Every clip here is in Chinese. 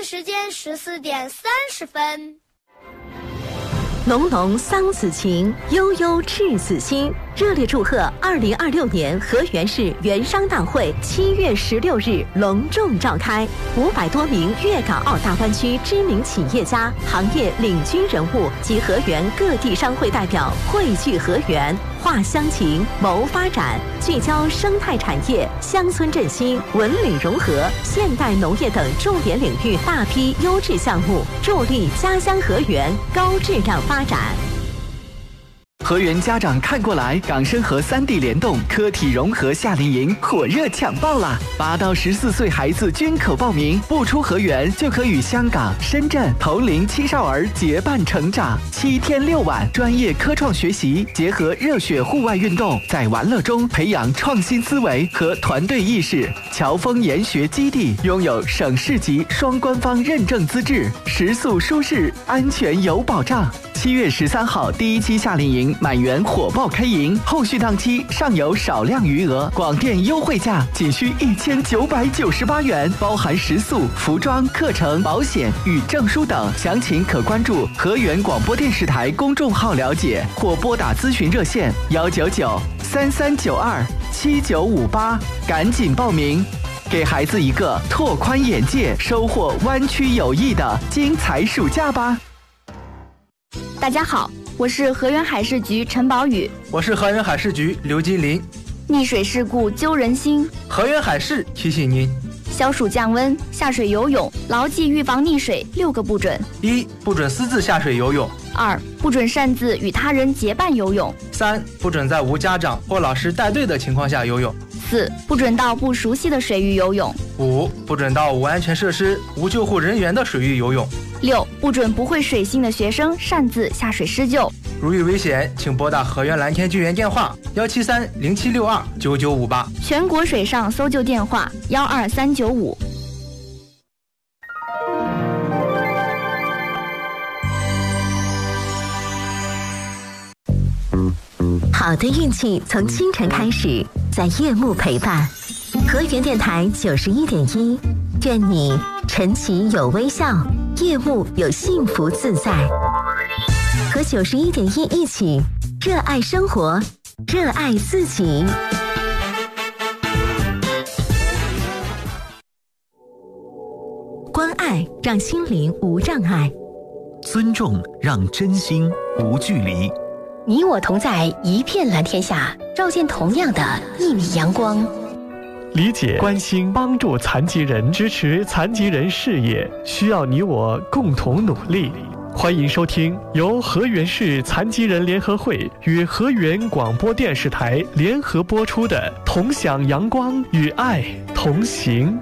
时间14:30。 浓浓桑梓情，悠悠赤子心。热烈祝贺2026年河源市园商大会7月16日隆重召开，500多名粤港澳大湾区知名企业家、行业领军人物及河源各地商会代表汇聚河源，话乡情，谋发展，聚焦生态产业、乡村振兴、文旅融合、现代农业等重点领域大批优质项目，助力家乡河源高质量发展。 河源家长看过来，港深河3地联动科体融合夏令营火热抢报啦！8到14岁孩子均可报名，不出河源就可与香港、深圳同龄青少儿结伴成长。7天6晚，专业科创学习，结合热血户外运动，在玩乐中培养创新思维和团队意识。侨丰研学基地拥有省市级双官方认证资质，食宿舒适，安全有保障。7月13号第1期夏令营满员火爆开营，后续档期尚有少量余额，广电优惠价仅需1998元，包含食宿、服装、课程、保险与证书等。详情可关注河源广播电视台公众号了解，或拨打咨询热线199-3392-7958，赶紧报名，给孩子一个拓宽眼界、收获湾区友谊的精彩暑假吧。 大家好，我是河源海事局陈宝宇。 我是河源海事局刘金林。 溺水事故揪人心， 河源海事提醒您： 消暑降温，下水游泳，牢记预防溺水6个不准。 1. 不准私自下水游泳。 2. 不准擅自与他人结伴游泳。 3. 不准在无家长或老师带队的情况下游泳。 4. 不准到不熟悉的水域游泳。 5. 不准到无安全设施、无救护人员的水域游泳。 6. 不准不会水性的学生擅自下水施救。 如遇危险，请拨打河源蓝天救援电话17307629958， 全国水上搜救电话12395。 好的运气从清晨开始，在夜幕陪伴。河源电台91.1，愿你晨起有微笑，夜幕有幸福自在。和91.1一起，热爱生活，热爱自己。关爱让心灵无障碍， 尊重让真心无距离。 你我同在一片蓝天下，照见同样的一米阳光。 理解、关心、帮助残疾人，支持残疾人事业，需要你我共同努力。欢迎收听由河源市残疾人联合会与河源广播电视台联合播出的《同享阳光与爱同行》。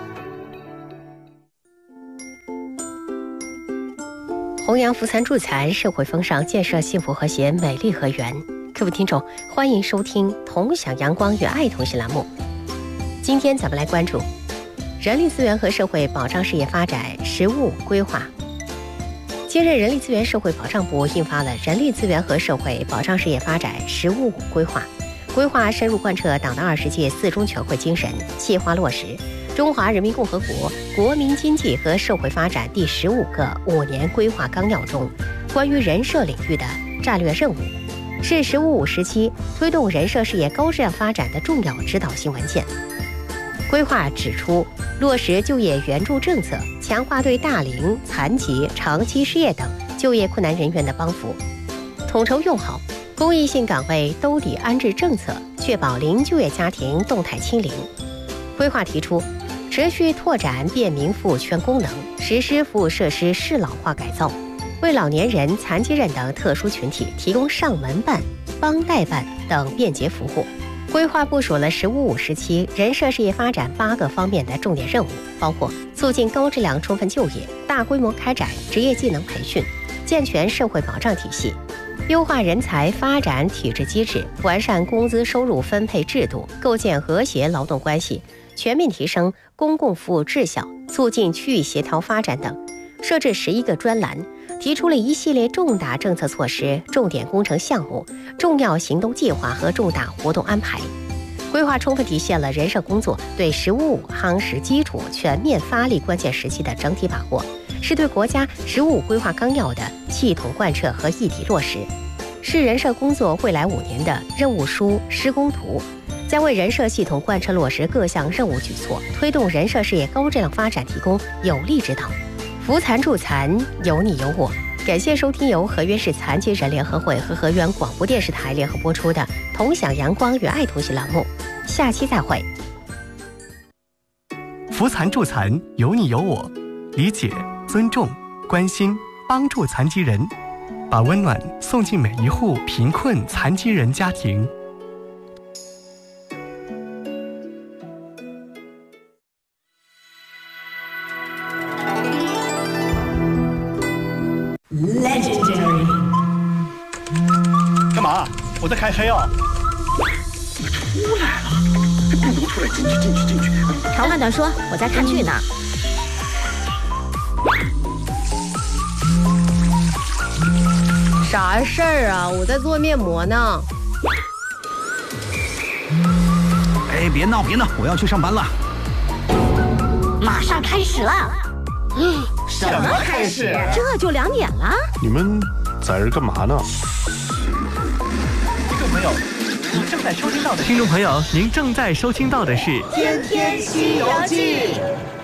弘扬扶残助残，社会风尚，建设幸福和谐美丽河源。各位听众，欢迎收听《同享阳光与爱同行》栏目。今天咱们来关注人力资源和社会保障事业发展实务规划。近日，人力资源社会保障部印发了《人力资源和社会保障事业发展实务规划》，规划深入贯彻党的20届4中全会精神，细化落实中华人民共和国国民经济和社会发展第15个5年规划纲要中关于人社领域的战略任务，是“十五五”时期推动人社事业高质量发展的重要指导性文件。规划指出，落实就业援助政策，强化对大龄、残疾、长期失业等就业困难人员的帮扶，统筹用好公益性岗位兜底安置政策，确保零就业家庭动态清零。规划提出，持续拓展便民服务圈功能，实施服务设施适老化改造，为老年人、残疾人等特殊群体提供上门办、帮代办等便捷服务。规划部署了“十五五”时期人社事业发展8个方面的重点任务，包括促进高质量充分就业，大规模开展职业技能培训，健全社会保障体系，优化人才发展体制机制，完善工资收入分配制度，构建和谐劳动关系，全面提升公共服务质效，促进区域协调发展等，设置11个专栏，提出了一系列重大政策措施、重点工程项目、重要行动计划和重大活动安排。 规划充分体现了人社工作对“十五五”夯实基础、全面发力关键时期的整体把握，是对国家“十五五”规划纲要的系统贯彻和一体落实，是人社工作未来5年的任务书、施工图，将为人社系统贯彻落实各项任务举措，推动人社事业高质量发展提供有力指导。扶残助残，有你有我。感谢收听由河源市残疾人联合会和河源广播电视台联合播出的《同享阳光与爱同行》栏目，下期再会。 扶残助残，有你有我，理解、尊重、关心、帮助残疾人，把温暖送进每一户贫困残疾人家庭。 干嘛？我在开黑啊！ 出来了，不能出来，进去！ 长话短说，我在看剧呢。 啥事儿啊？我在做面膜呢。 哎，别闹，我要去上班了。 马上开始了。 什么开始？ 这就2点了。 你们在这干嘛呢？ 听众朋友，您正在收听到的是《 天天西游记》。